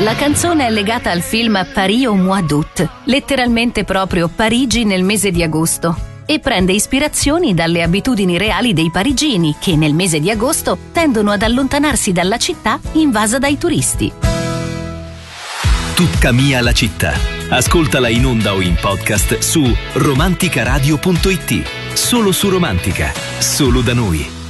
La canzone è legata al film Paris au mois d'août, letteralmente proprio Parigi nel mese di agosto, e prende ispirazioni dalle abitudini reali dei parigini che nel mese di agosto tendono ad allontanarsi dalla città invasa dai turisti. Tutta mia la città. Ascoltala in onda o in podcast su romanticaradio.it. Solo su Romantica, solo da noi.